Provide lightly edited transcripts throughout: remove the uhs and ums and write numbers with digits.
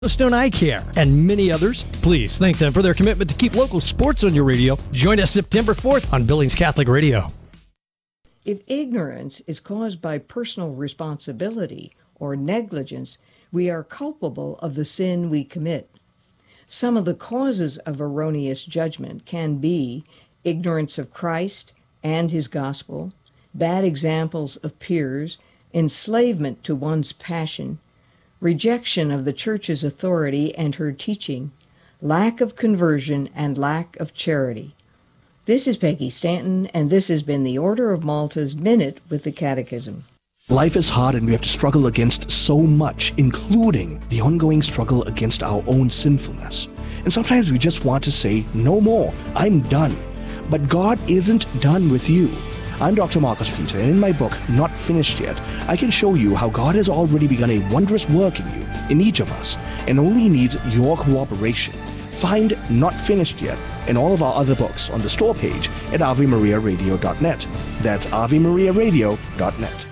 Stone Eye Care, and many others. Please thank them for their commitment to keep local sports on your radio. Join us September 4th on Billings Catholic Radio. If ignorance is caused by personal responsibility or negligence, we are culpable of the sin we commit. Some of the causes of erroneous judgment can be ignorance of Christ and his gospel, bad examples of peers, enslavement to one's passion, rejection of the church's authority and her teaching, lack of conversion, and lack of charity. This is Peggy Stanton, and this has been the Order of Malta's Minute with the Catechism. Life is hard and we have to struggle against so much, including the ongoing struggle against our own sinfulness. And sometimes we just want to say, no more, I'm done. But God isn't done with you. I'm Dr. Marcus Peter, and in my book, Not Finished Yet, I can show you how God has already begun a wondrous work in you, in each of us, and only needs your cooperation. Find Not Finished Yet and all of our other books on the store page at AveMariaRadio.net. That's AveMariaRadio.net.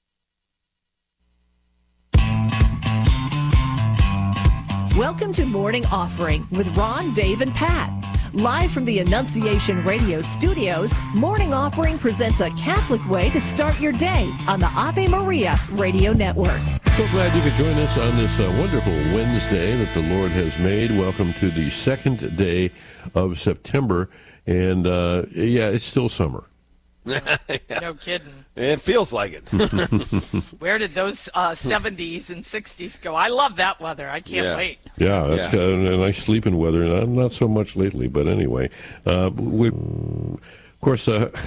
Welcome to Morning Offering with Ron, Dave, and Pat. Live from the Annunciation Radio studios, Morning Offering presents a Catholic way to start your day on the Ave Maria Radio Network. So glad you could join us on this wonderful Wednesday that the Lord has made. Welcome to the second day of September. And, it's still summer. Yeah. No kidding. It feels like it. Where did those 70s and 60s go? I love that weather. I can't wait. Yeah, that's kind of a nice sleeping weather, and not so much lately. But anyway, of course,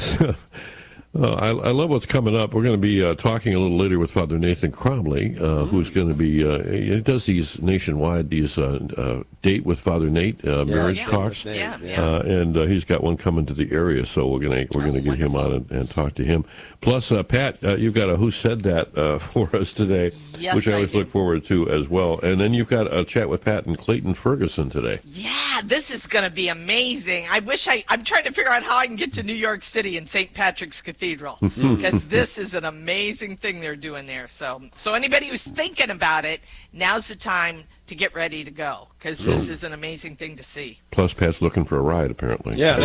I love what's coming up. We're going to be talking a little later with Father Nathan Cromley, who's going to be, he does these nationwide, Date with Father Nate marriage talks. And he's got one coming to the area, so we're going to get him on and talk to him. Plus, Pat, you've got a Who Said That for us today, which I always look forward to as well. And then you've got a chat with Pat and Clayton Ferguson today. Yeah, this is going to be amazing. I'm trying to figure out how I can get to New York City and St. Patrick's Cathedral, because this is an amazing thing they're doing there. So anybody who's thinking about it, now's the time to get ready to go, because this is an amazing thing to see. Plus, Pat's looking for a ride, apparently. Yeah.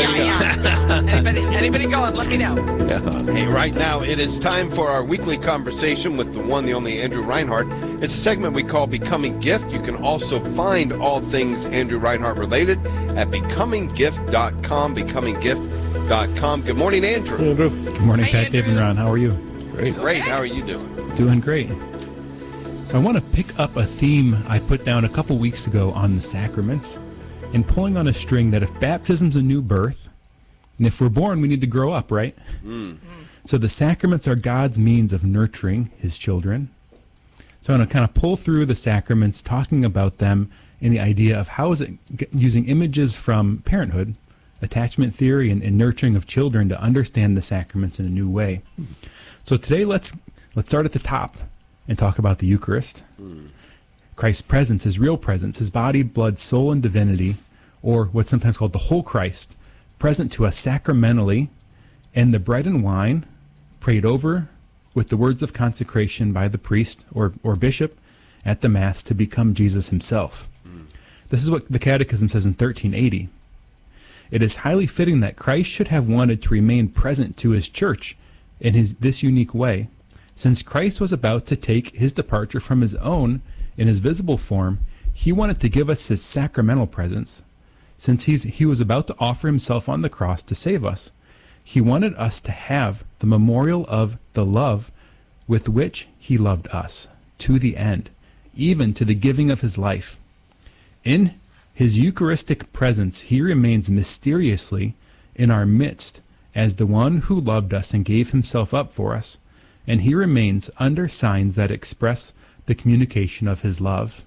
Anybody going, let me know. Yeah. Hey, right now it is time for our weekly conversation with the one, the only Andrew Reinhardt. It's a segment we call Becoming Gift. You can also find all things Andrew Reinhardt related at becominggift.com, becominggift.com. Good morning, Andrew. Hey, Andrew. Good morning, Hi, Pat, Andrew. Dave, and Ron. How are you? Great. How are you doing? Doing great. So I want to pick up a theme I put down a couple weeks ago on the sacraments, and pulling on a string that if baptism's a new birth, and if we're born, we need to grow up, right? So the sacraments are God's means of nurturing his children. So I'm going to kind of pull through the sacraments, talking about them in the idea of how is it using images from parenthood, attachment theory, and nurturing of children to understand the sacraments in a new way. So today, let's start at the top and talk about the Eucharist. Christ's presence, his real presence, his body, blood, soul, and divinity, or what's sometimes called the whole Christ, present to us sacramentally, and the bread and wine prayed over with the words of consecration by the priest or bishop at the Mass to become Jesus himself. This is what the Catechism says in 1380. It is highly fitting that Christ should have wanted to remain present to his church in this unique way. Since Christ was about to take his departure from his own in his visible form, he wanted to give us his sacramental presence. Since he was about to offer himself on the cross to save us, he wanted us to have the memorial of the love with which he loved us to the end, even to the giving of his life. In his Eucharistic presence, he remains mysteriously in our midst as the one who loved us and gave himself up for us, and he remains under signs that express the communication of his love.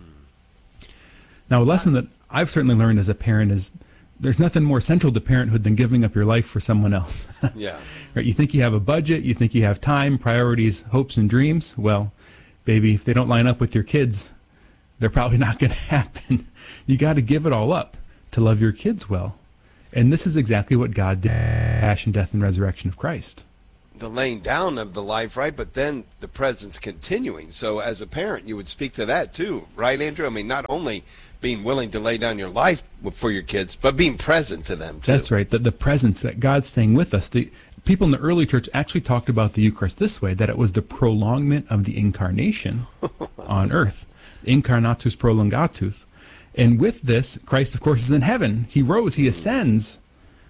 Now, a lesson that I've certainly learned as a parent is there's nothing more central to parenthood than giving up your life for someone else. Yeah. Right? You think you have a budget, you think you have time, priorities, hopes, and dreams. Well, baby, if they don't line up with your kids, they're probably not going to happen. You got to give it all up to love your kids well. And this is exactly what God did, passion, death, and resurrection of Christ. the laying down of the life, right? But then the presence continuing. So as a parent, you would speak to that too, right, Andrew? I mean, not only being willing to lay down your life for your kids, but being present to them too. That's right. The presence that God's staying with us. The people in the early church actually talked about the Eucharist this way, that it was the prolongment of the incarnation on earth. Incarnatus prolongatus. And with this, Christ, of course, is in heaven. He rose, he ascends.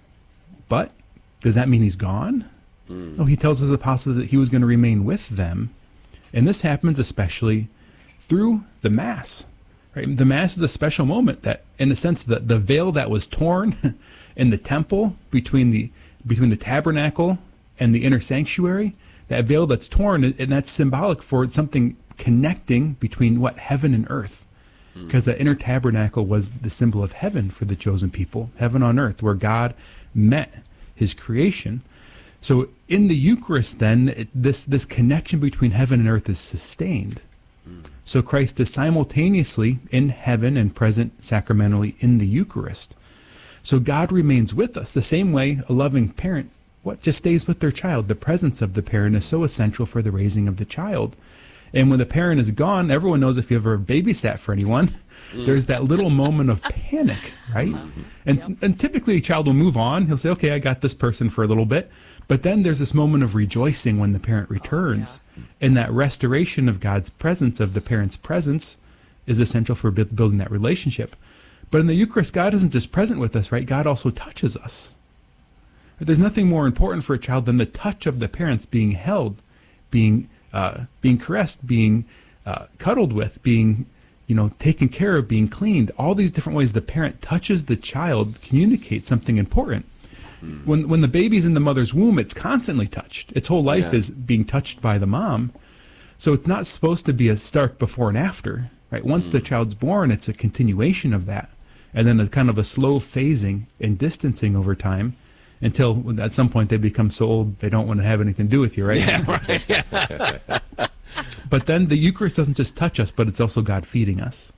But does that mean he's gone? No, he tells his apostles that he was going to remain with them. And this happens especially through the Mass. Right? The Mass is a special moment that, in a sense, the veil that was torn in the temple between the tabernacle and the inner sanctuary, that veil that's torn, and that's symbolic for something connecting between heaven and earth. Because the inner tabernacle was the symbol of heaven for the chosen people, heaven on earth, where God met his creation. So in the Eucharist, then, this connection between heaven and earth is sustained. So Christ is simultaneously in heaven and present sacramentally in the Eucharist. So God remains with us the same way a loving parent just stays with their child. The presence of the parent is so essential for the raising of the child. And when the parent is gone, everyone knows, if you ever babysat for anyone, there's that little moment of panic, right? And typically a child will move on. He'll say, okay, I got this person for a little bit. But then there's this moment of rejoicing when the parent returns. And that restoration of God's presence, of the parent's presence, is essential for building that relationship. But in the Eucharist, God isn't just present with us, right? God also touches us. There's nothing more important for a child than the touch of the parents being held, being caressed, being cuddled with, being taken care of, being cleaned. All these different ways the parent touches the child communicate something important. When the baby's in the mother's womb, it's constantly touched. Its whole life is being touched by the mom. So it's not supposed to be a stark before and after, right? Once the child's born, it's a continuation of that. And then a kind of a slow phasing and distancing over time, until at some point they become so old they don't want to have anything to do with you, right? Yeah, right. But then the Eucharist doesn't just touch us, but it's also God feeding us.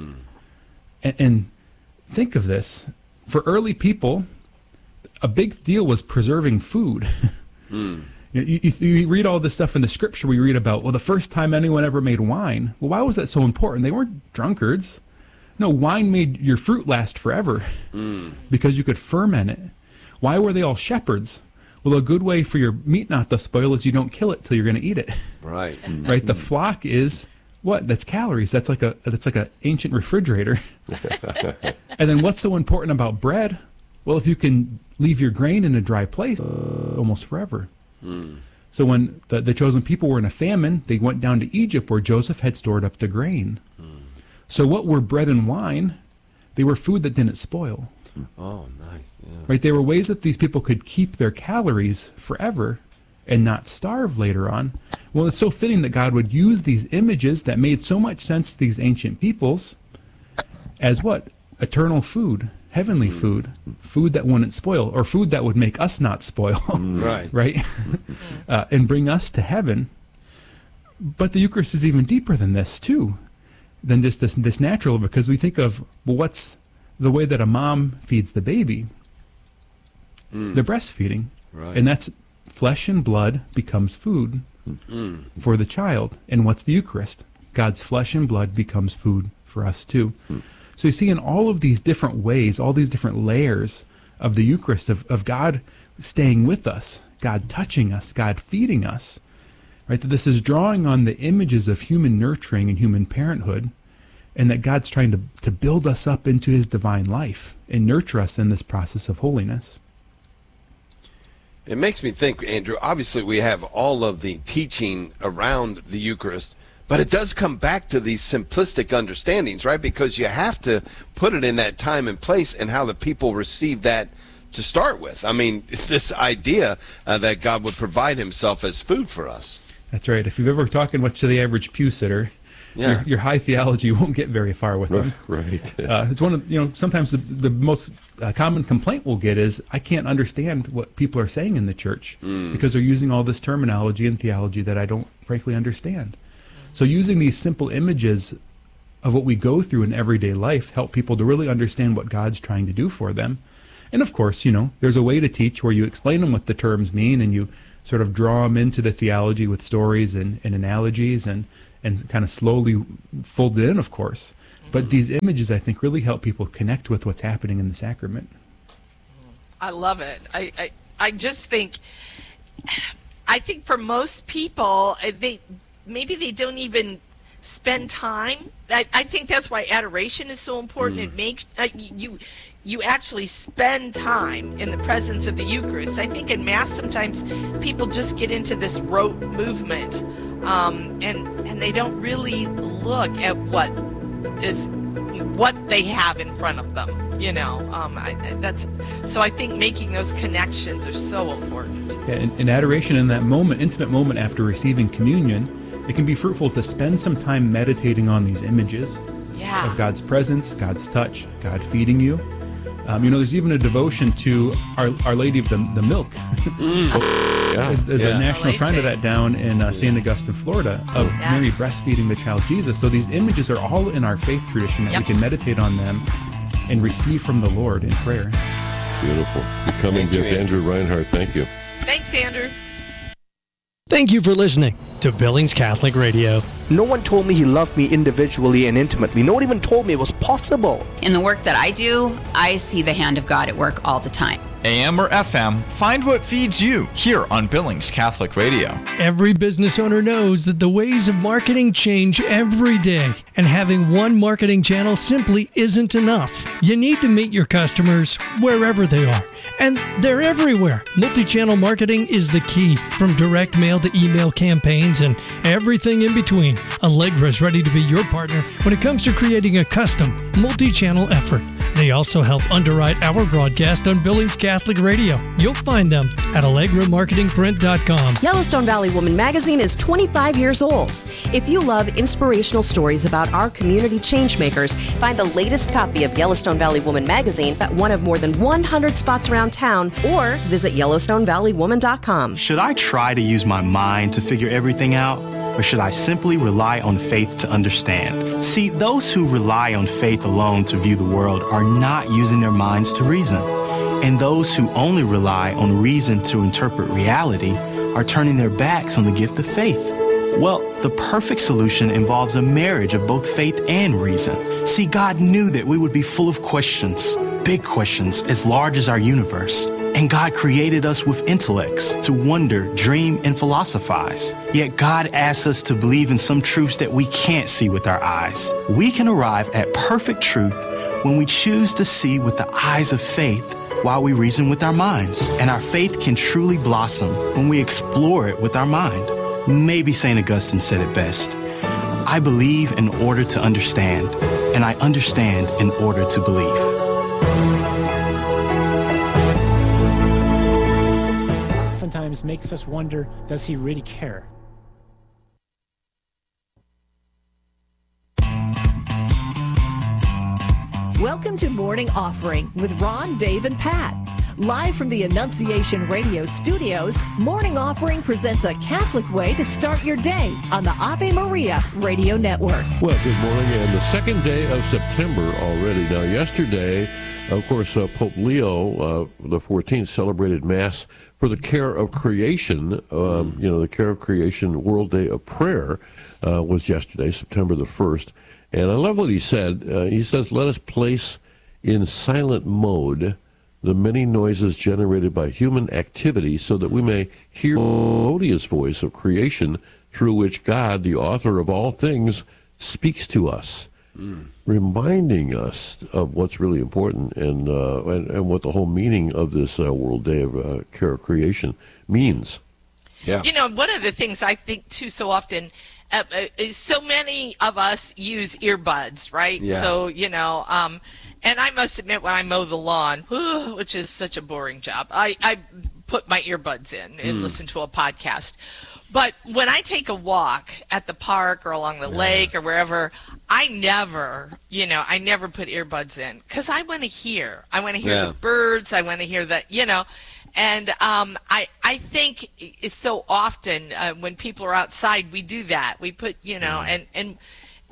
And think of this. For early people, a big deal was preserving food. You read all this stuff in the scripture. We read about, the first time anyone ever made wine. Well, why was that so important? They weren't drunkards. No, wine made your fruit last forever because you could ferment it. Why were they all shepherds? Well, a good way for your meat not to spoil is you don't kill it till you're going to eat it. Right. Right. The flock is what? That's calories. That's like a ancient refrigerator. And then what's so important about bread? Well, if you can leave your grain in a dry place, almost forever. So when the chosen people were in a famine, they went down to Egypt where Joseph had stored up the grain. So what were bread and wine? They were food that didn't spoil. Oh, nice. Yeah. Right, they were ways that these people could keep their calories forever and not starve later on. Well, it's so fitting that God would use these images that made so much sense to these ancient peoples as what? Eternal food, heavenly food, food that wouldn't spoil, or food that would make us not spoil, right? And bring us to heaven. But the Eucharist is even deeper than this, too, than just this natural, because we think of, what's the way that a mom feeds the baby? The breastfeeding. Right. And that's flesh and blood becomes food for the child. And what's the Eucharist? God's flesh and blood becomes food for us too. So you see, in all of these different ways, all these different layers of the Eucharist, of God staying with us, God touching us, God feeding us, right? That this is drawing on the images of human nurturing and human parenthood, and that God's trying to build us up into his divine life and nurture us in this process of holiness. It makes me think, Andrew, obviously we have all of the teaching around the Eucharist, but it does come back to these simplistic understandings, right? Because you have to put it in that time and place and how the people receive that to start with. I mean, it's this idea that God would provide himself as food for us. That's right. If you've ever talking much to the average pew sitter, your high theology won't get very far with them. Right. It's one of, sometimes the most common complaint we'll get is, I can't understand what people are saying in the church because they're using all this terminology and theology that I don't frankly understand. So using these simple images of what we go through in everyday life help people to really understand what God's trying to do for them. And of course, you know, there's a way to teach where you explain them what the terms mean and you sort of draw them into the theology with stories and analogies and kind of slowly fold it in, of course. But these images, I think, really help people connect with what's happening in the sacrament. I love it. I just think, for most people, maybe they don't even spend time. I think that's why adoration is so important. It makes you actually spend time in the presence of the Eucharist. I think in Mass sometimes people just get into this rote movement, and they don't really look at what they have in front of them. You know, so I think making those connections are so important. Yeah, in adoration, in that moment, intimate moment after receiving communion, it can be fruitful to spend some time meditating on these images of God's presence, God's touch, God feeding you. You know, there's even a devotion to Our Lady of the Milk. There's a national shrine to that down in St. Augustine, Florida, of Mary breastfeeding the child Jesus. So these images are all in our faith tradition that we can meditate on them and receive from the Lord in prayer. Beautiful. Becoming Gift. Andrew Reinhardt, thank you. Thanks, Andrew. Thank you for listening to Billings Catholic Radio. No one told me he loved me individually and intimately. No one even told me it was possible. In the work that I do, I see the hand of God at work all the time. AM or FM, find what feeds you here on Billings Catholic Radio. Every business owner knows that the ways of marketing change every day, and having one marketing channel simply isn't enough. You need to meet your customers wherever they are, and they're everywhere. Multi-channel marketing is the key, from direct mail to email campaigns and everything in between. Allegra is ready to be your partner when it comes to creating a custom, multi-channel effort. They also help underwrite our broadcast on Billings Catholic Radio. You'll find them at AllegraMarketingPrint.com. Yellowstone Valley Woman magazine is 25 years old. If you love inspirational stories about our community changemakers, find the latest copy of Yellowstone Valley Woman magazine at one of more than 100 spots around town, or visit YellowstoneValleyWoman.com. Should I try to use my mind to figure everything out? Or should I simply rely on faith to understand? See, those who rely on faith alone to view the world are not using their minds to reason. And those who only rely on reason to interpret reality are turning their backs on the gift of faith. Well, the perfect solution involves a marriage of both faith and reason. See, God knew that we would be full of questions, big questions as large as our universe. And God created us with intellects to wonder, dream, and philosophize. Yet God asks us to believe in some truths that we can't see with our eyes. We can arrive at perfect truth when we choose to see with the eyes of faith while we reason with our minds. And our faith can truly blossom when we explore it with our mind. Maybe St. Augustine said it best. I believe in order to understand, and I understand in order to believe. Oftentimes makes us wonder, does he really care? Welcome to Morning Offering with Ron, Dave, and Pat. Live from the Annunciation Radio studios, Morning Offering presents a Catholic way to start your day on the Ave Maria Radio Network. Well, good morning, and the second day of September already. Now, yesterday, of course, Pope Leo the 14th celebrated Mass for the care of creation. The Care of Creation World Day of Prayer was yesterday, September the 1st. And I love what he said. He says, let us place in silent mode the many noises generated by human activity so that we may hear the melodious voice of creation through which God, the author of all things, speaks to us, reminding us of what's really important and what the whole meaning of this World Day of Care of Creation means. Yeah. You know, one of the things I think, too, so often, so many of us use earbuds, right? Yeah. So, and I must admit, when I mow the lawn, which is such a boring job, I put my earbuds in and listen to a podcast. But when I take a walk at the park or along the lake or wherever, I never put earbuds in because I want to hear. I want to hear the birds. I want to hear the, And I think it's so often when people are outside, we do that. We put, and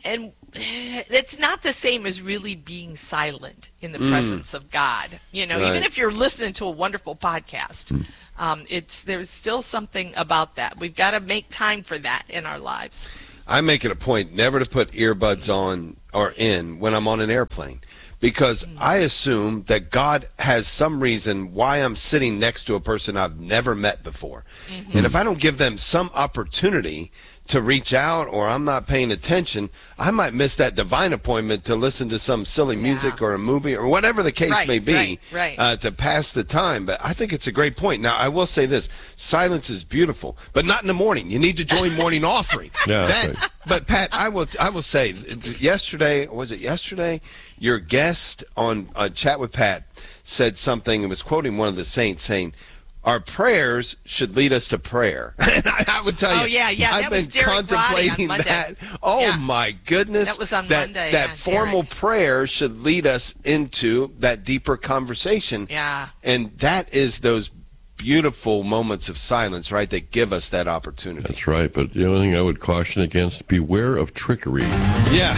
it's not the same as really being silent in the presence of God. Even if you're listening to a wonderful podcast, there's still something about that. We've got to make time for that in our lives. I make it a point never to put earbuds on or in when I'm on an airplane, because I assume that God has some reason why I'm sitting next to a person I've never met before. And if I don't give them some opportunity to reach out, or I'm not paying attention, I might miss that divine appointment to listen to some silly music or a movie or whatever the case may be, to pass the time. But I think it's a great point. Now, I will say this. Silence is beautiful, but not in the morning. You need to join morning offering. But, Pat, I will say, was it yesterday? Your guest on Chat with Pat said something, and was quoting one of the saints saying, our prayers should lead us to prayer. And I would tell you, I've been contemplating that. Oh, my goodness. That was on Monday. That formal prayer should lead us into that deeper conversation. Yeah. And that is those beautiful moments of silence, right, that give us that opportunity. That's right. But the only thing I would caution against, beware of trickery. Yeah.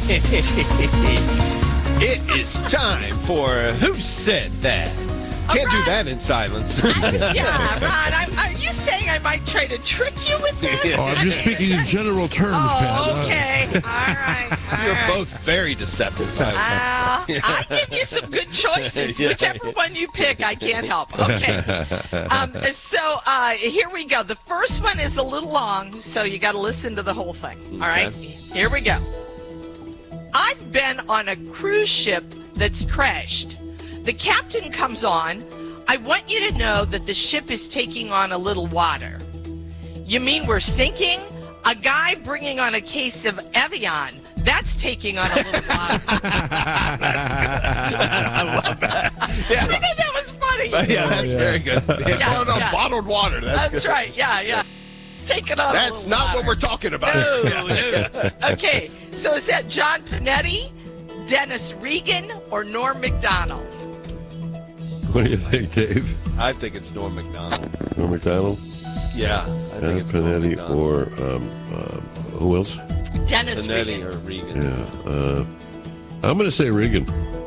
It is time for Who Said That? Can't do that in silence. Ron, are you saying I might try to trick you with this? I'm just speaking in general terms, Pat. Okay. All right. You're both very deceptive. I give you some good choices. Whichever one you pick, I can't help. Okay. So here we go. The first one is a little long, so you got to listen to the whole thing. All right? Here we go. I've been on a cruise ship that's crashed. The captain comes on. I want you to know that the ship is taking on a little water. You mean we're sinking? A guy bringing on a case of Evian. That's taking on a little water. I love that. Yeah. I think that was funny. Yeah, that's very good. Bottled water. That's right. Yeah. Taking on That's not water. What we're talking about. No. Okay, so is that John Panetti, Dennis Regan, or Norm Macdonald? What do you think, Dave? I think it's Norm Macdonald. Norm Macdonald? Yeah, I think it's Panetti or who else? Dennis Panetti Regan. or Regan. Yeah. I'm going to say Regan.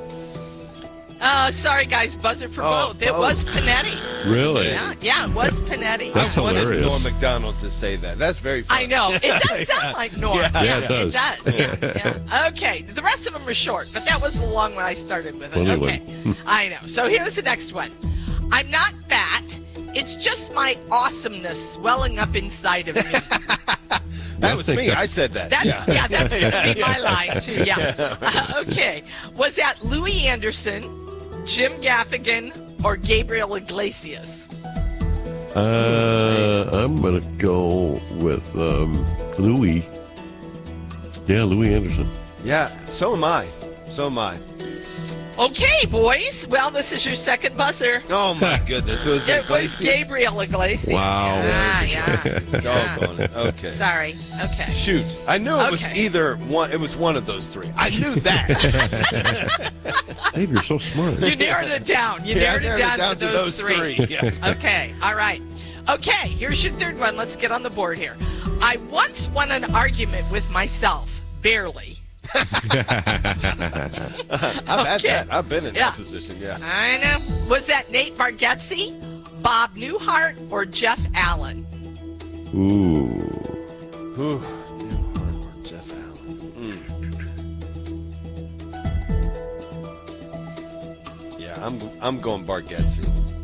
Sorry, guys, buzzer for both. It was Panetti. Really? Yeah, it was Panetti. That's hilarious. Norm Macdonald to say that. That's very funny. I know. It does sound like Norm. Yeah, it does. It does. Yeah. Okay, the rest of them are short, but that was the long one I started with. Okay, I know. So here's the next one. I'm not fat. It's just my awesomeness swelling up inside of me. That was me. I said that. That's going to be my line, too. Yeah. Okay. Was that Louis Anderson, Jim Gaffigan, or Gabriel Iglesias? I'm going to go with Louis. Yeah, Louis Anderson. Yeah, so am I. Okay, boys. Well, this is your second buzzer. Oh, my goodness. It was Gabriel Iglesias. Wow. Yeah. Doggone it. Okay. Sorry. Okay. Shoot. I knew it was either one. It was one of those three. I knew that. Dave, you're so smart. You narrowed it down. You narrowed it down to those three. Yeah. Okay. All right. Okay. Here's your third one. Let's get on the board here. I once won an argument with myself. Barely. I've had that. I've been in that position, yeah. I know. Was that Nate Bargatze, Bob Newhart, or Jeff Allen? Ooh. Newhart or Jeff Allen. Yeah, I'm going Bargatze.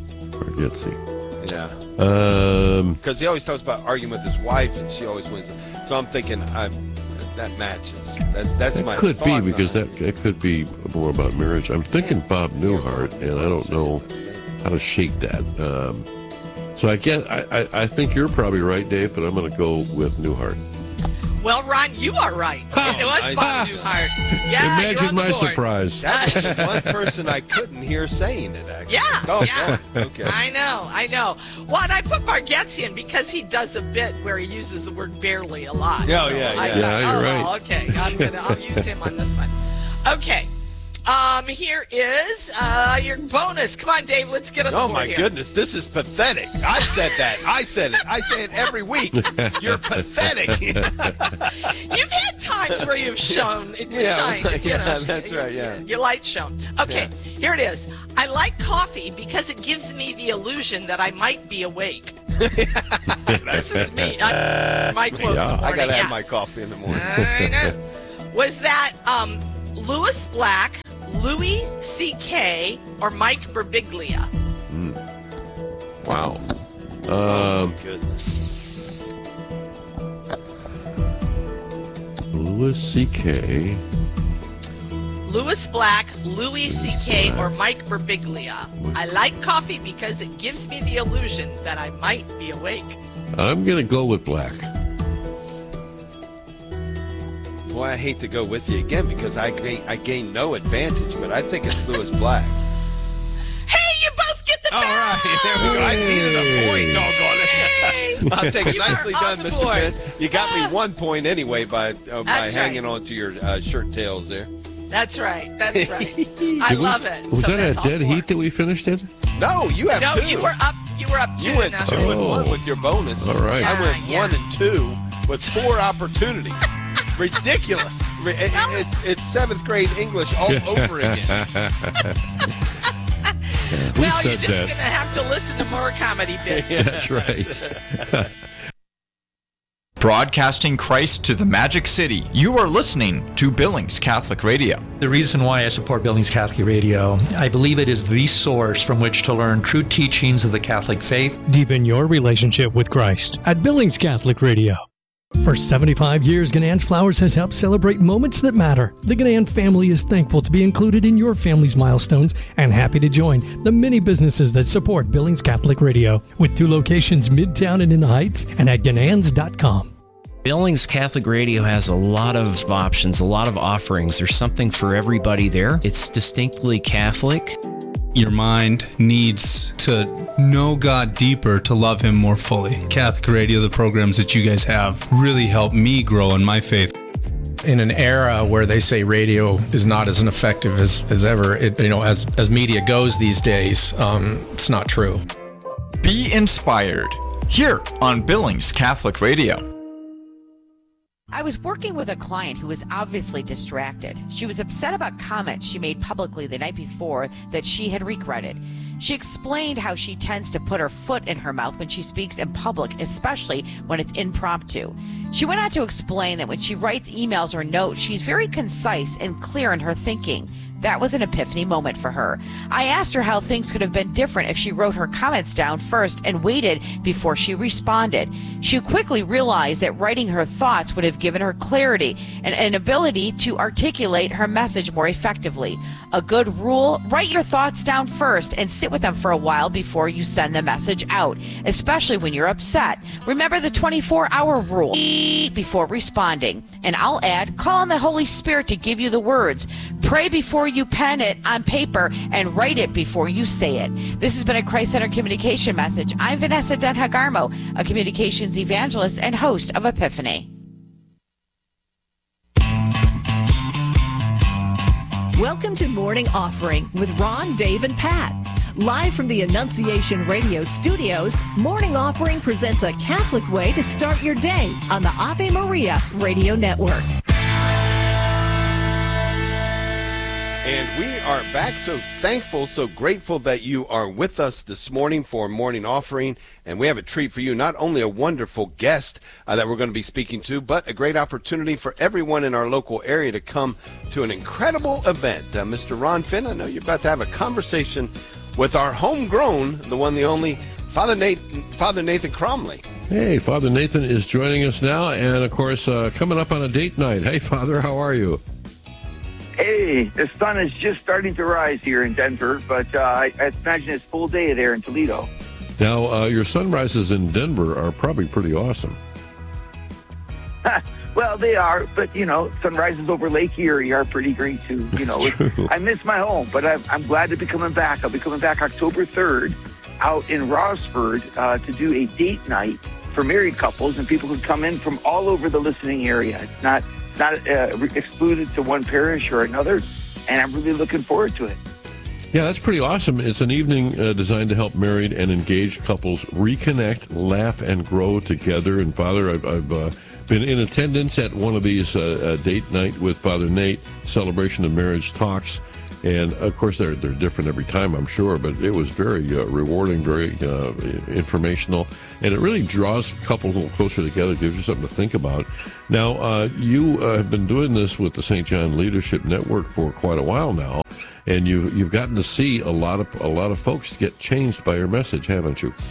Yeah. Because he always talks about arguing with his wife, and she always wins. So I'm thinking that matches. That's my could thought. Be because it could be more about marriage. I'm thinking Bob Newhart, and I don't know how to shake that. So I think you're probably right, Dave, but I'm going to go with Newhart. Well, Ron, you are right. It was Bob Newhart. Yeah, imagine my surprise. That was one person I couldn't hear saying it, actually. Yeah. Okay. I know. Well, and I put Bargatze in because he does a bit where he uses the word barely a lot. Yeah, so yeah. I Yeah, you're right. Okay, I'll use him on this one. Okay, Here is your bonus. Come on, Dave. Let's get on the board Oh, my here. goodness. This is pathetic. I said that. I said it. I say it every week. You're pathetic. You've had times where you've shone. That's right, yeah. Your light shone. Okay, Here it is. I like coffee because it gives me the illusion that I might be awake. This is me. My quote in the morning. I got to have my coffee in the morning. I know. Was that Lewis Black, Louis C.K., or Mike Birbiglia? Wow. Goodness. Louis C.K. Lewis Black, Louis C.K., or Mike Birbiglia. I like coffee because it gives me the illusion that I might be awake. I'm going to go with Black. Boy, I hate to go with you again because I gain no advantage, but I think it's Lewis Black. Hey, you both get the All right, there we go. I needed a point, doggone it. I'll take it. Nicely done, Mr. Ben. You got me 1 point anyway by hanging on to your shirt tails there. That's right. That's right. I love it. Was So that a that's dead all four. heat that we finished in? No, you have two. No, you were up. You were up 2. You went 2 and 1 with your bonus. All right. I went 1 and 2 with 4 opportunities. Ridiculous. It's 7th grade English all over again. Well, you're just going to have to listen to more comedy bits. That's right. Broadcasting Christ to the Magic City. You are listening to Billings Catholic Radio. The reason why I support Billings Catholic Radio, I believe it is the source from which to learn true teachings of the Catholic faith. Deepen your relationship with Christ at Billings Catholic Radio. For 75 years, Ganann's Flowers has helped celebrate moments that matter. The Ganann family is thankful to be included in your family's milestones and happy to join the many businesses that support Billings Catholic Radio, with 2 locations midtown and in the Heights, and at gananns.com. Billings Catholic Radio has a lot of options, a lot of offerings. There's something for everybody there. It's distinctly Catholic. Your mind needs to know God deeper to love Him more fully. Catholic Radio, the programs that you guys have, really help me grow in my faith. In an era where they say radio is not as effective as ever, as media goes these days, it's not true. Be inspired here on Billings Catholic Radio. I was working with a client who was obviously distracted. She was upset about comments she made publicly the night before that she had regretted. She explained how she tends to put her foot in her mouth when she speaks in public, especially when it's impromptu. She went on to explain that when she writes emails or notes, she's very concise and clear in her thinking. That was an epiphany moment for her. I asked her how things could have been different if she wrote her comments down first and waited before she responded. She quickly realized that writing her thoughts would have given her clarity and an ability to articulate her message more effectively. A good rule: write your thoughts down first and sit with them for a while before you send the message out, especially when you're upset. Remember the 24-hour rule before responding. And I'll add, call on the Holy Spirit to give you the words. Pray before you pen it on paper and write it before you say it. This has been a Christ-Centered Communication message. I'm Vanessa Denhagarmo, a communications evangelist and host of Epiphany. Welcome to Morning Offering with Ron, Dave, and Pat. Live from the Annunciation Radio studios, Morning Offering presents a Catholic way to start your day on the Ave Maria Radio Network. And we are back, so thankful, so grateful that you are with us this morning for Morning Offering. And we have a treat for you, not only a wonderful guest that we're going to be speaking to, but a great opportunity for everyone in our local area to come to an incredible event. Mr. Ron Finn, I know you're about to have a conversation with our homegrown, the one, the only, Father Nathan Cromley. Hey, Father Nathan is joining us now, and of course, coming up on a date night. Hey, Father, how are you? Hey, the sun is just starting to rise here in Denver, but I imagine it's full day there in Toledo. Now, your sunrises in Denver are probably pretty awesome. Well, they are, but, sunrises over Lake Erie are pretty great, too. I miss my home, but I'm glad to be coming back. I'll be coming back October 3rd out in Rossford to do a date night for married couples, and people can come in from all over the listening area. It's not excluded to one parish or another. and I'm really looking forward to it. Yeah, that's pretty awesome. It's an evening designed to help married and engaged couples reconnect, laugh, and grow together. And Father, I've been in attendance at one of these date night with Father Nate celebration of marriage talks. And, of course, they're different every time, I'm sure, but it was very rewarding, very informational, and it really draws couples a little closer together, gives you something to think about. Now, you have been doing this with the St. John Leadership Network for quite a while now, and you've gotten to see a lot of folks get changed by your message, haven't you?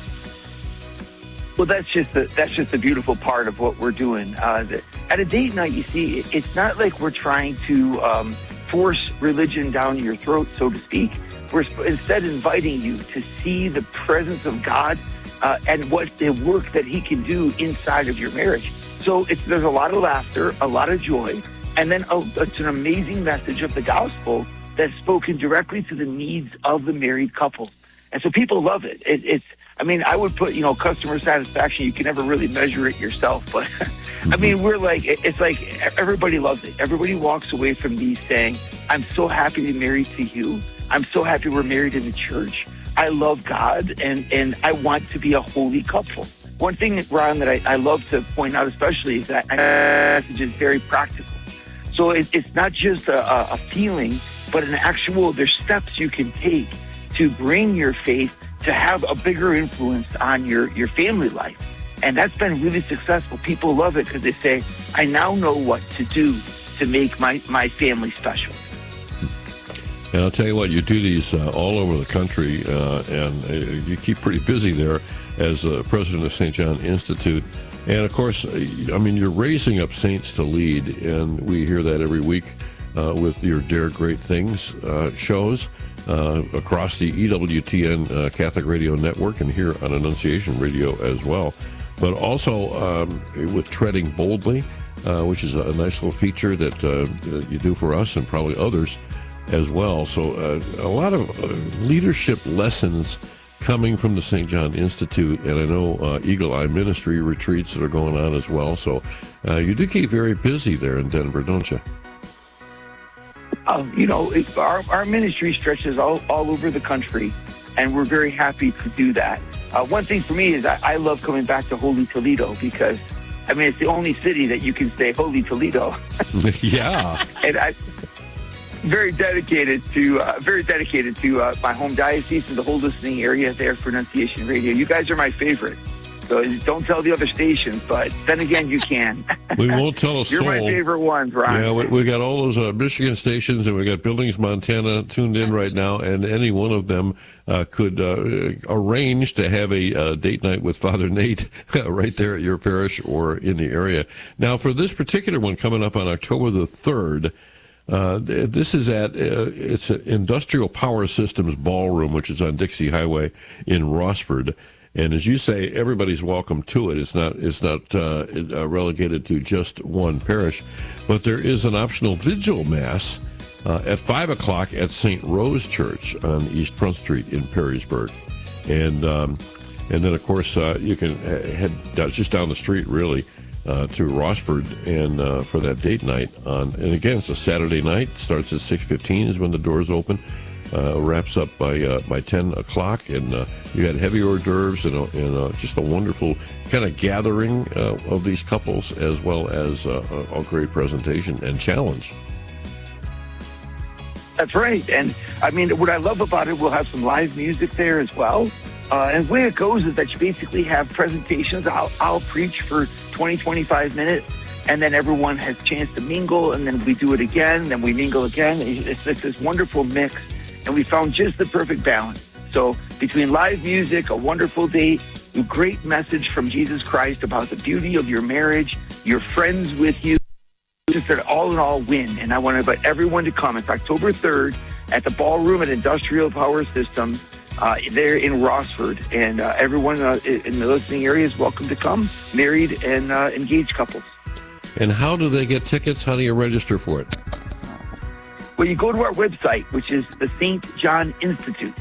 Well, that's just the beautiful part of what we're doing. At a date night, you see, it's not like we're trying to force religion down your throat, so to speak. We're instead inviting you to see the presence of God and what the work that He can do inside of your marriage. So there's a lot of laughter, a lot of joy, and then it's an amazing message of the gospel that's spoken directly to the needs of the married couple. And so people love it. I would put, customer satisfaction, you can never really measure it yourself, but I mean, it's like everybody loves it. Everybody walks away from these saying, I'm so happy to be married to you. I'm so happy we're married in the church. I love God, and I want to be a holy couple. One thing, Ron, that I love to point out especially is that my message is very practical. So it's not just a feeling, but there's steps you can take to bring your faith to have a bigger influence on your family life. And that's been really successful. People love it because they say, I now know what to do to make my family special. And I'll tell you what, you do these all over the country, and you keep pretty busy there as president of St. John Institute. And, of course, you're raising up saints to lead, and we hear that every week with your Dare Great Things shows across the EWTN Catholic Radio Network and here on Annunciation Radio as well. But also with Treading Boldly, which is a nice little feature that you do for us and probably others as well. So a lot of leadership lessons coming from the St. John Institute, and I know Eagle Eye Ministry retreats that are going on as well. So you do keep very busy there in Denver, don't you? Our ministry stretches all over the country, and we're very happy to do that. One thing for me is I love coming back to Holy Toledo because, it's the only city that you can say Holy Toledo. Yeah. And I'm very dedicated to my home diocese and the whole listening area there for Annunciation Radio. You guys are my favorite. So don't tell the other stations, but then again, you can. We won't tell a soul. You're my favorite ones, Ron. Yeah, we got all those Michigan stations, and we got Billings, Montana tuned in right now, and any one of them could arrange to have a date night with Father Nate right there at your parish or in the area. Now, for this particular one coming up on October the 3rd, this is it's an Industrial Power Systems Ballroom, which is on Dixie Highway in Rossford. And as you say, everybody's welcome to it. It's not relegated to just one parish, but there is an optional vigil mass at 5 o'clock at St. Rose Church on East Front Street in Perrysburg, and then of course you can head just down the street really to Rossford and for that date night and again it's a Saturday night. Starts at 6:15 is when the doors open. Wraps up by 10 o'clock, and you had heavy hors d'oeuvres and just a wonderful kind of gathering of these couples, as well as a great presentation and challenge. That's right, and what I love about it, we'll have some live music there as well. And the way it goes is that you basically have presentations. I'll preach for 20-25 minutes, and then everyone has a chance to mingle, and then we do it again, then we mingle again. It's this wonderful mix. And we found just the perfect balance. So between live music, a wonderful date, a great message from Jesus Christ about the beauty of your marriage, your friends with you, just an all-in-all win. And I want to invite everyone to come. It's October 3rd at the Ballroom at Industrial Power Systems there in Rossford. And everyone in the listening area is welcome to come, married and engaged couples. And how do they get tickets? How do you register for it? Well, you go to our website, which is the St. John Institute,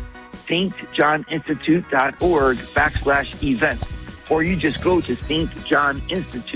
stjohninstitute.org/events. Or you just go to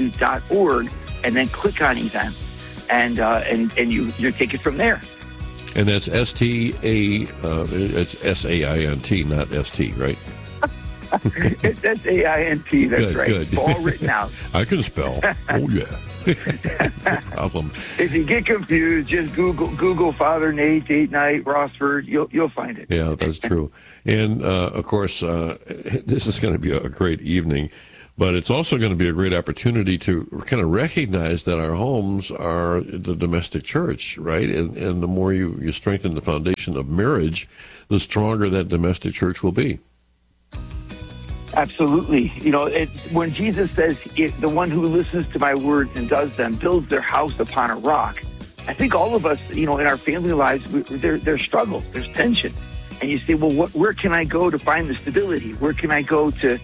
stjohninstitute.org and then click on events, and you take it from there. And that's S-T-A, it's S-A-I-N-T, not S-T, right? It's S-A-I-N-T, that's good, right. Good. It's all written out. I can spell. Oh, yeah. No problem. If you get confused, just Google Father Nate, Date Night, Rossford. You'll find it. Yeah, that's true. And, of course, this is going to be a great evening. But it's also going to be a great opportunity to kind of recognize that our homes are the domestic church, right? And the more you strengthen the foundation of marriage, the stronger that domestic church will be. Absolutely. When Jesus says, the one who listens to my words and does them builds their house upon a rock, I think all of us, in our family lives, there's struggle, there's tension. And you say, well, where can I go to find the stability? Where can I go to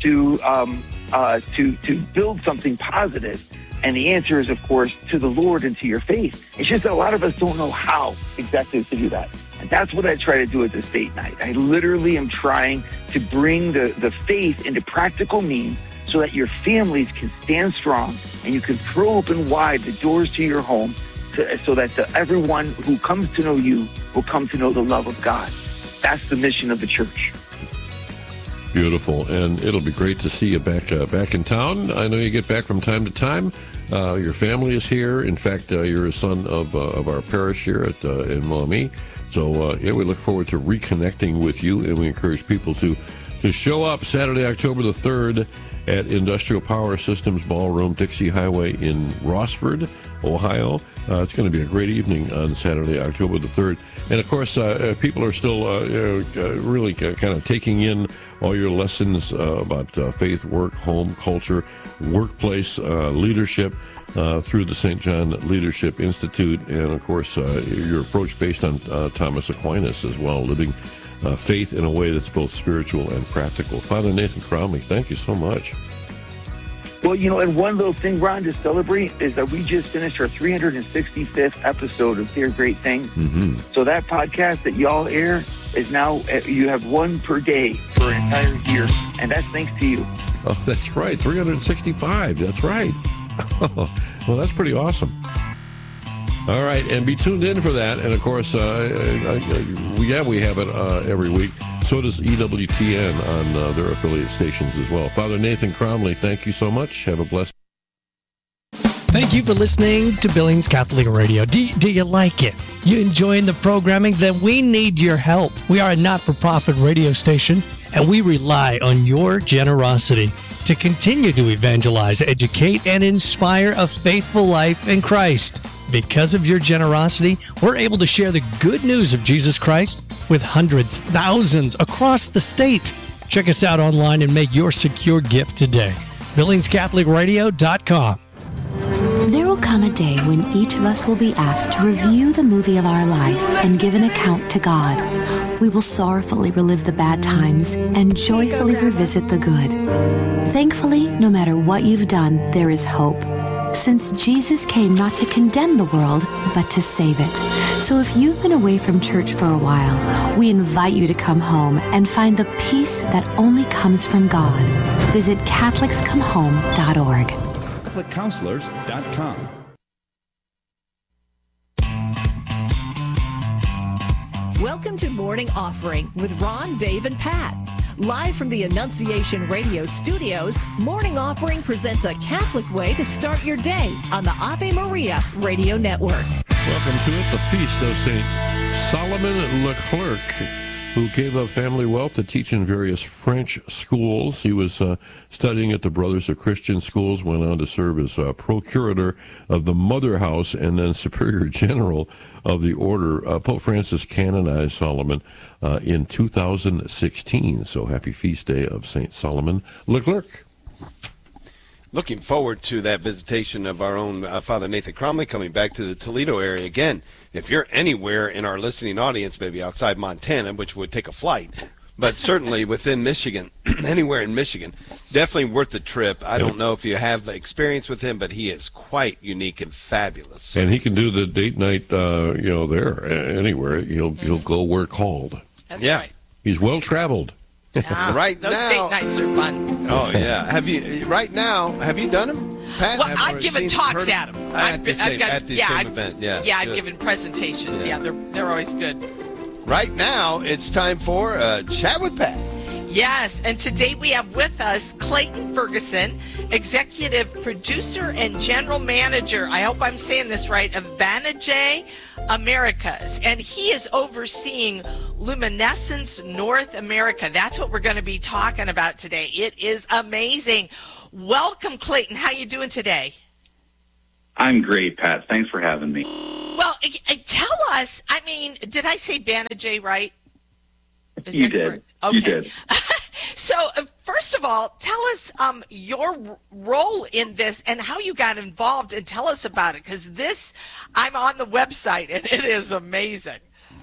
build something positive? And the answer is, of course, to the Lord and to your faith. It's just that a lot of us don't know how exactly to do that. And that's what I try to do at this date night. I literally am trying to bring the faith into practical means so that your families can stand strong and you can throw open wide the doors to your home so that everyone who comes to know you will come to know the love of God. That's the mission of the church. Beautiful, and it'll be great to see you back in town. I know you get back from time to time. Your family is here. In fact, you're a son of our parish here in Maumee. So, we look forward to reconnecting with you, and we encourage people to show up Saturday, October the 3rd at Industrial Power Systems Ballroom, Dixie Highway in Rossford, Ohio. It's going to be a great evening on Saturday, October the 3rd. And, of course, people are still really kind of taking in all your lessons about faith, work, home, culture, workplace, leadership through the St. John Leadership Institute. And, of course, your approach based on Thomas Aquinas as well, living faith in a way that's both spiritual and practical. Father Nathan Cromley, thank you so much. Well, and one little thing, Ron, to celebrate is that we just finished our 365th episode of Dear Great Thing. Mm-hmm. So that podcast that y'all air is now, you have one per day for an entire year, and that's thanks to you. Oh, that's right, 365, that's right. Well, that's pretty awesome. All right, and be tuned in for that. And, of course, we have it every week. So does EWTN on their affiliate stations as well. Father Nathan Cromley, thank you so much. Have a blessed Thank you for listening to Billings Catholic Radio. Do you like it? You enjoying the programming? Then we need your help. We are a not-for-profit radio station, and we rely on your generosity to continue to evangelize, educate, and inspire a faithful life in Christ. Because of your generosity, we're able to share the good news of Jesus Christ with hundreds, thousands across the state. Check us out online and make your secure gift today. BillingsCatholicRadio.com. There will come a day when each of us will be asked to review the movie of our life and give an account to God. We will sorrowfully relive the bad times and joyfully revisit the good. Thankfully, no matter what you've done, there is hope. Since Jesus came not to condemn the world, but to save it. So if you've been away from church for a while, we invite you to come home and find the peace that only comes from God. Visit CatholicsComeHome.org. CatholicCounselors.com. Welcome to Morning Offering with Ron, Dave, and Pat. Live from the Annunciation Radio studios, Morning Offering presents a Catholic way to start your day on the Ave Maria Radio Network. Welcome to it, the feast of St. Solomon Leclerc, who gave up family wealth to teach in various French schools. He was studying at the Brothers of Christian Schools, went on to serve as procurator of the Mother House and then superior general of the order. Pope Francis canonized Solomon in 2016. So happy feast day of St. Solomon Leclerc. Looking forward to that visitation of our own Father Nathan Cromley coming back to the Toledo area again. If you're anywhere in our listening audience, maybe outside Montana, which would take a flight, but certainly within Michigan, anywhere in Michigan, definitely worth the trip. I don't know if you have experience with him, but he is quite unique and fabulous. And he can do the date night, there, anywhere. He'll go where called. That's right. He's well traveled. Right those now, date nights are fun. Oh yeah. Have you done them, Pat? Well, I've given talks at them. At the same event, yeah. Yeah, I've good. given presentations. Yeah, they're always good. Right now, it's time for Chat with Pat. Yes, and today we have with us Clayton Ferguson, executive producer and general manager, I hope I'm saying this right, of Banijay Americas. And he is overseeing Luminescence North America. That's what we're going to be talking about today. It is amazing. Welcome, Clayton. How you doing today? I'm great, Pat. Thanks for having me. Well, tell us, I mean, did I say Banijay right? You did. Correct? Okay. You did. So, first of all, tell us your role in this and how you got involved, and tell us about it, because this, I'm on the website, and it is amazing.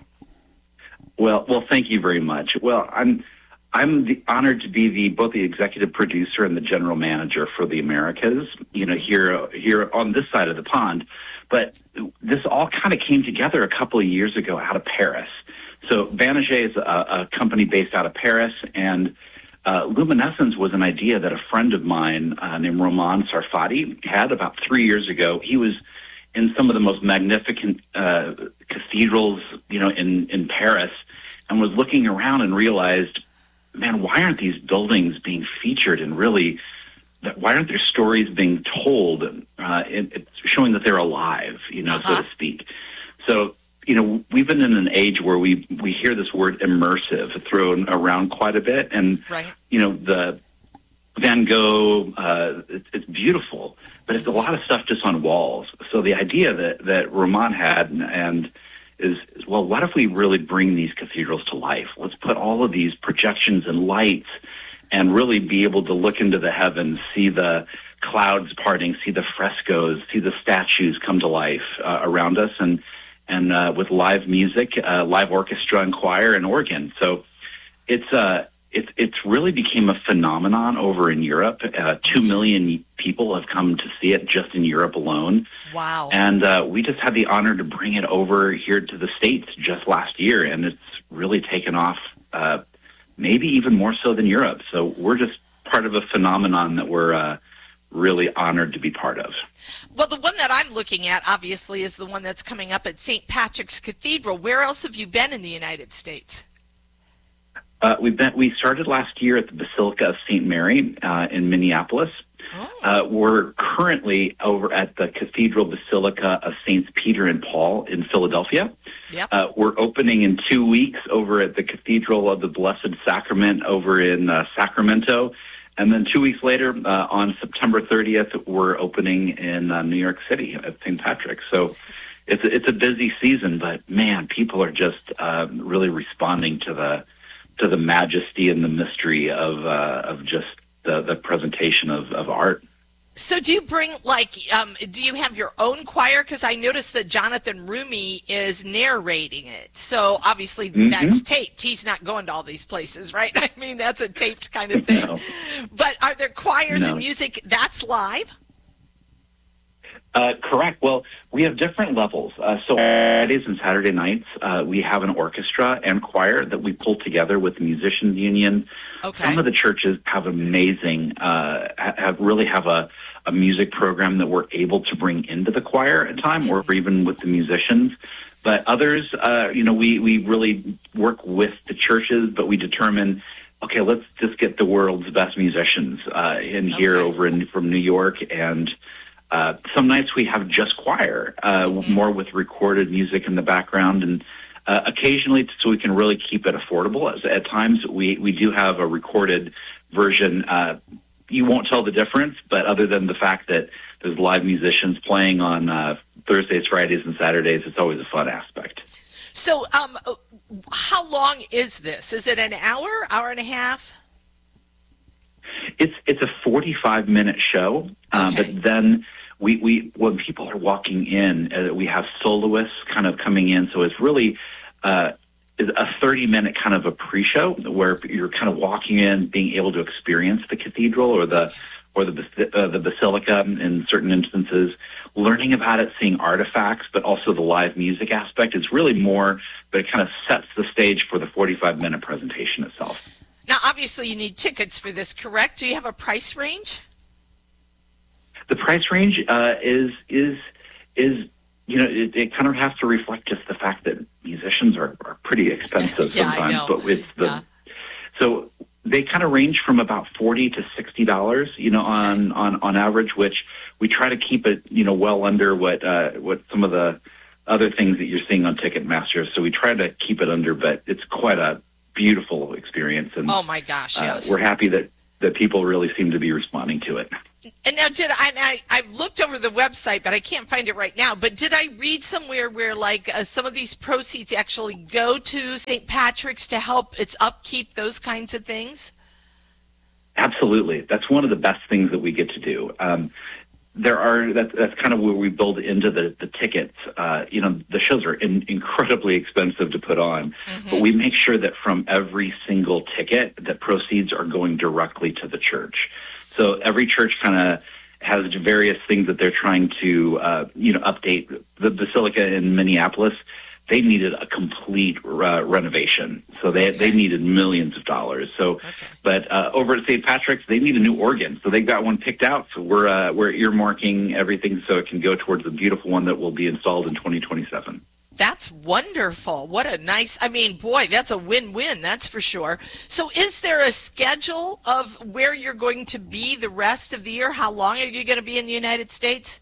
Well, thank you very much. Well, I'm honored to be both the executive producer and the general manager for the Americas, here on this side of the pond. But this all kind of came together a couple of years ago out of Paris. So Banijay is a company based out of Paris, and Luminescence was an idea that a friend of mine named Roman Sarfati had about 3 years ago. He was in some of the most magnificent cathedrals, in Paris, and was looking around and realized, man, why aren't these buildings being featured, and really, why aren't their stories being told, it's showing that they're alive, so to speak. So, we've been in an age where we hear this word immersive thrown around quite a bit. And, the Van Gogh, it's beautiful, but it's a lot of stuff just on walls. So the idea that Roman had is, well, what if we really bring these cathedrals to life? Let's put all of these projections and lights and really be able to look into the heavens, see the clouds parting, see the frescoes, see the statues come to life around us, and with live music, live orchestra and choir and organ. So it's really became a phenomenon over in Europe. 2 million people have come to see it just in Europe alone. Wow. And we just had the honor to bring it over here to the States just last year, and it's really taken off, maybe even more so than Europe. So we're just part of a phenomenon that we're really honored to be part of. Well, the one that I'm looking at, obviously, is the one that's coming up at St. Patrick's Cathedral. Where else have you been in the United States? We started last year at the Basilica of St. Mary in Minneapolis. We're currently over at the Cathedral Basilica of Saints Peter and Paul in Philadelphia. Yep. We're opening in 2 weeks over at the Cathedral of the Blessed Sacrament over in Sacramento. And then 2 weeks later, on September 30th, we're opening in New York City at St. Patrick's. So it's a busy season, but man, people are just really responding to the majesty and the mystery of just the presentation of art. So do you bring, do you have your own choir? Because I noticed that Jonathan Rumi is narrating it. So obviously that's taped. He's not going to all these places, right? I mean, that's a taped kind of thing. No. But are there choirs and music that's live? Correct. Well, we have different levels. So Fridays and Saturday nights, we have an orchestra and choir that we pull together with the Musicians Union. Okay. Some of the churches have amazing, have a music program that we're able to bring into the choir at time, or even with the musicians. But others, we really work with the churches, but we determine, okay, let's just get the world's best musicians in here from New York. And some nights we have just choir, more with recorded music in the background, and occasionally, so we can really keep it affordable. At times, we do have a recorded version. You won't tell the difference, but other than the fact that there's live musicians playing on Thursdays, Fridays, and Saturdays, it's always a fun aspect. So how long is this? Is it an hour and a half? It's a 45-minute show, but then we when people are walking in, we have soloists kind of coming in, so it's really a 30-minute kind of a pre-show where you're kind of walking in, being able to experience the cathedral or the basilica in certain instances, learning about it, seeing artifacts, but also the live music aspect. It's really more, but it kind of sets the stage for the 45-minute presentation itself. Now, obviously, you need tickets for this, correct? Do you have a price range? The price range is is, it kind of has to reflect just the fact that musicians are pretty expensive sometimes. I know. But it's so they kind of range from about $40 to $60, on average, which we try to keep it, well under what some of the other things that you're seeing on Ticketmaster. So we try to keep it under, but it's quite a beautiful experience. And oh my gosh, yes. We're happy that people really seem to be responding to it. And now, I looked over the website, but I can't find it right now. But did I read somewhere where, some of these proceeds actually go to St. Patrick's to help its upkeep, those kinds of things? Absolutely. That's one of the best things that we get to do. That's kind of where we build into the tickets. The shows are incredibly expensive to put on, but we make sure that from every single ticket, that proceeds are going directly to the church. So every church kind of has various things that they're trying to, update. The Basilica in Minneapolis, they needed a complete renovation. So they needed millions of dollars. So, but over at St. Patrick's, they need a new organ. So they got one picked out. So we're earmarking everything so it can go towards the beautiful one that will be installed in 2027. That's wonderful. What a nice, that's a win-win, that's for sure. So is there a schedule of where you're going to be the rest of the year? How long are you going to be in the United States?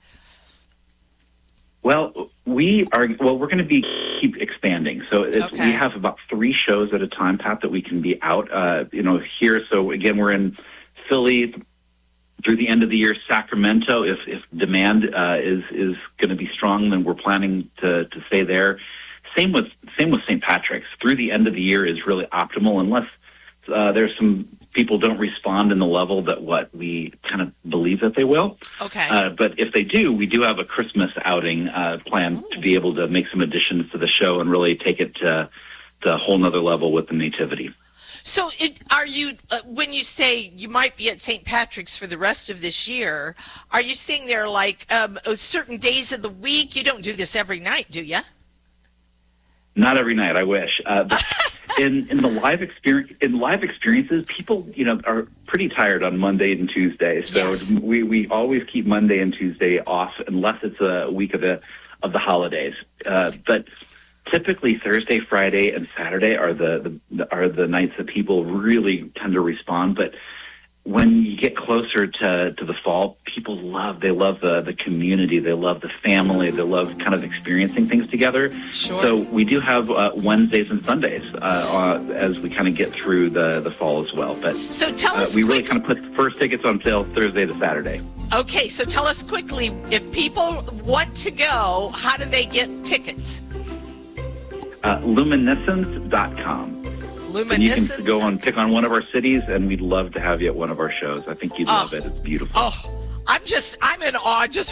Well, we're going to keep expanding. So we have about 3 shows at a time, Pat, that we can be out, here. So again, we're in Philly through the end of the year. Sacramento, if demand is going to be strong, then we're planning to stay there. Same with St. Patrick's. Through the end of the year is really optimal, unless there's some people don't respond in the level that what we kind of believe that they will. Okay. But if they do, we do have a Christmas outing planned to be able to make some additions to the show and really take it to a whole nother level with the Nativity. So are you, when you say you might be at St. Patrick's for the rest of this year, are you saying there are certain days of the week? You don't do this every night, do you? Not every night, I wish. But in the live experiences, people, are pretty tired on Monday and Tuesday. So yes. we always keep Monday and Tuesday off unless it's a week of the holidays. But typically Thursday, Friday, and Saturday are the nights that people really tend to respond. But when you get closer to the fall, people love the community, they love the family, they love kind of experiencing things together. Sure. So we do have Wednesdays and Sundays as we kind of get through the fall as well. But so tell us we really kind of put the first tickets on sale Thursday to Saturday. Okay, so tell us quickly, if people want to go, how do they get tickets? Luminescence.com. And you can go and pick on one of our cities, and we'd love to have you at one of our shows. I think you'd love it. It's beautiful. Oh, I'm in awe just